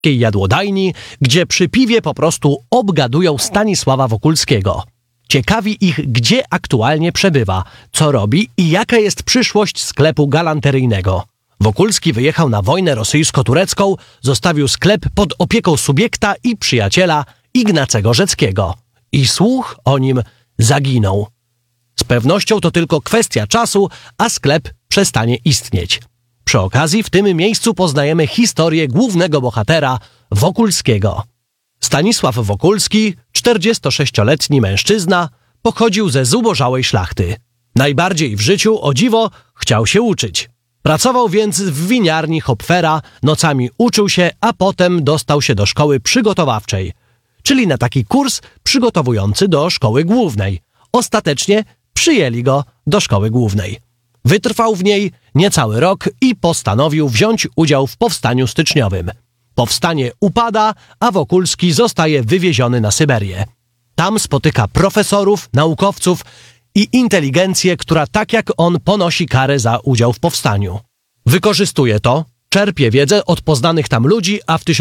lekkiej jadłodajni, gdzie przy piwie po prostu obgadują Stanisława Wokulskiego. Ciekawi ich, gdzie aktualnie przebywa, co robi i jaka jest przyszłość sklepu galanteryjnego. Wokulski wyjechał na wojnę rosyjsko-turecką, zostawił sklep pod opieką subiekta i przyjaciela Ignacego Rzeckiego. I słuch o nim zaginął. Z pewnością to tylko kwestia czasu, a sklep przestanie istnieć. Przy okazji w tym miejscu poznajemy historię głównego bohatera Wokulskiego. Stanisław Wokulski, 46-letni mężczyzna, pochodził ze zubożałej szlachty. Najbardziej w życiu, o dziwo, chciał się uczyć. Pracował więc w winiarni Hopfera, nocami uczył się, a potem dostał się do szkoły przygotowawczej, czyli na taki kurs przygotowujący do szkoły głównej. Ostatecznie przyjęli go do szkoły głównej. Wytrwał w niej niecały rok i postanowił wziąć udział w powstaniu styczniowym. Powstanie upada, a Wokulski zostaje wywieziony na Syberię. Tam spotyka profesorów, naukowców i inteligencję, która tak jak on ponosi karę za udział w powstaniu. Wykorzystuje to, czerpie wiedzę od poznanych tam ludzi, a w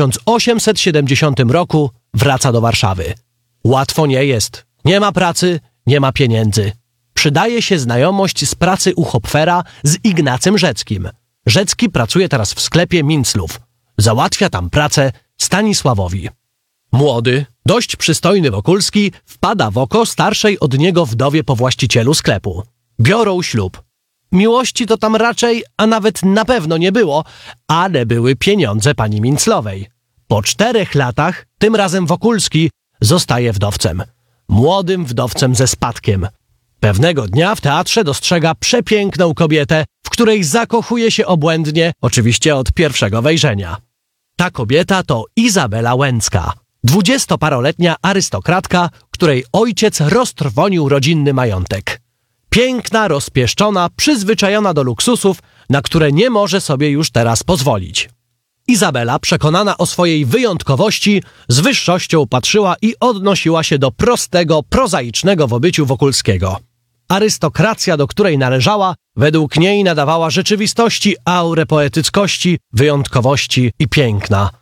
1870 roku wraca do Warszawy. Łatwo nie jest. Nie ma pracy, nie ma pieniędzy. Przydaje się znajomość z pracy u Hopfera z Ignacym Rzeckim. Rzecki pracuje teraz w sklepie Minclów. Załatwia tam pracę Stanisławowi. Młody, dość przystojny Wokulski wpada w oko starszej od niego wdowie po właścicielu sklepu. Biorą ślub. Miłości to tam raczej, a nawet na pewno nie było, ale były pieniądze pani Minclowej. Po 4 latach, tym razem Wokulski zostaje wdowcem. Młodym wdowcem ze spadkiem. Pewnego dnia w teatrze dostrzega przepiękną kobietę, w której zakochuje się obłędnie, oczywiście od pierwszego wejrzenia. Ta kobieta to Izabela Łęcka, 20-paroletnia arystokratka, której ojciec roztrwonił rodzinny majątek. Piękna, rozpieszczona, przyzwyczajona do luksusów, na które nie może sobie już teraz pozwolić. Izabela, przekonana o swojej wyjątkowości, z wyższością patrzyła i odnosiła się do prostego, prozaicznego w obyciu Wokulskiego. Arystokracja, do której należała, według niej nadawała rzeczywistości aurę poetyckości, wyjątkowości i piękna.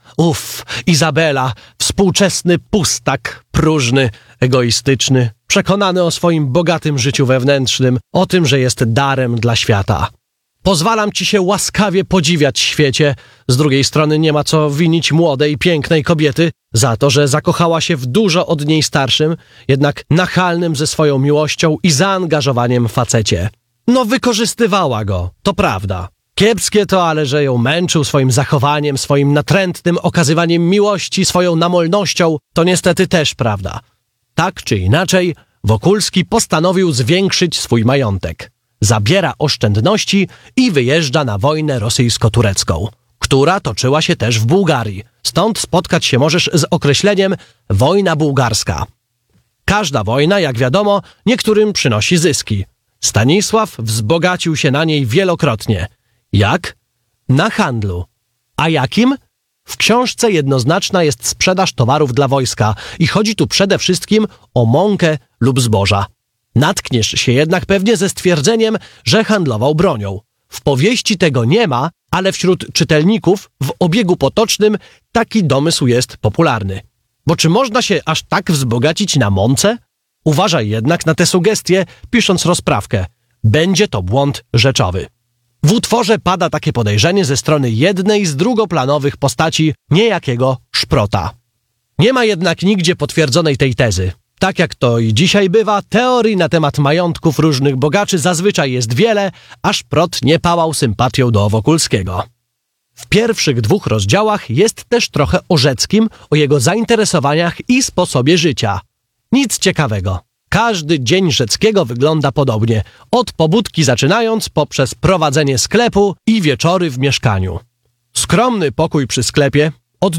Izabela, współczesny pustak, próżny, egoistyczny, przekonany o swoim bogatym życiu wewnętrznym, o tym, że jest darem dla świata. Pozwalam ci się łaskawie podziwiać, świecie. Z drugiej strony nie ma co winić młodej, pięknej kobiety za to, że zakochała się w dużo od niej starszym, jednak nachalnym ze swoją miłością i zaangażowaniem facecie. No wykorzystywała go, to prawda. Kiepskie to, ale że ją męczył swoim zachowaniem, swoim natrętnym okazywaniem miłości, swoją namolnością, to niestety też prawda. Tak czy inaczej, Wokulski postanowił zwiększyć swój majątek. Zabiera oszczędności i wyjeżdża na wojnę rosyjsko-turecką, która toczyła się też w Bułgarii. Stąd spotkać się możesz z określeniem wojna bułgarska. Każda wojna, jak wiadomo, niektórym przynosi zyski. Stanisław wzbogacił się na niej wielokrotnie. Jak? Na handlu. A jakim? W książce jednoznaczna jest sprzedaż towarów dla wojska i chodzi tu przede wszystkim o mąkę lub zboża. Natkniesz się jednak pewnie ze stwierdzeniem, że handlował bronią. W powieści tego nie ma, ale wśród czytelników w obiegu potocznym taki domysł jest popularny. Bo czy można się aż tak wzbogacić na mące? Uważaj jednak na te sugestie, pisząc rozprawkę. Będzie to błąd rzeczowy. W utworze pada takie podejrzenie ze strony jednej z drugoplanowych postaci niejakiego Szprota. Nie ma jednak nigdzie potwierdzonej tej tezy. Tak jak to i dzisiaj bywa, teorii na temat majątków różnych bogaczy zazwyczaj jest wiele, a Szprot nie pałał sympatią do Wokulskiego. W pierwszych 2 rozdziałach jest też trochę o Rzeckim, o jego zainteresowaniach i sposobie życia. Nic ciekawego. Każdy dzień Rzeckiego wygląda podobnie, od pobudki zaczynając poprzez prowadzenie sklepu i wieczory w mieszkaniu. Skromny pokój przy sklepie, od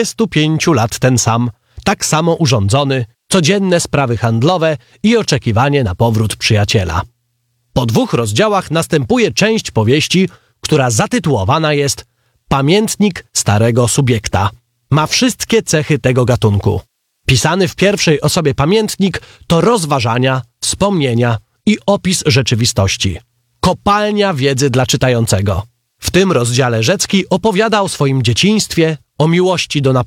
25 lat ten sam, tak samo urządzony, codzienne sprawy handlowe i oczekiwanie na powrót przyjaciela. Po 2 rozdziałach następuje część powieści, która zatytułowana jest Pamiętnik starego subiekta. Ma wszystkie cechy tego gatunku. Pisany w pierwszej osobie pamiętnik to rozważania, wspomnienia i opis rzeczywistości. Kopalnia wiedzy dla czytającego. W tym rozdziale Rzecki opowiada o swoim dzieciństwie, O miłości do